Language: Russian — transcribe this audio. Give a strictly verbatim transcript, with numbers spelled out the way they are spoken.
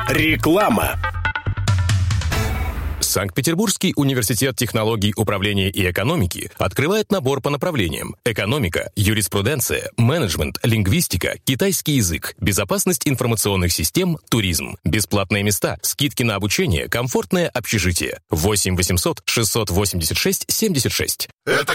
Реклама. Санкт-Петербургский университет технологий управления и экономики открывает набор по направлениям: экономика, юриспруденция, менеджмент, лингвистика, китайский язык, безопасность информационных систем, туризм. Бесплатные места, скидки на обучение, комфортное общежитие. восемь восемьсот шестьсот восемьдесят шесть семьдесят шесть. Это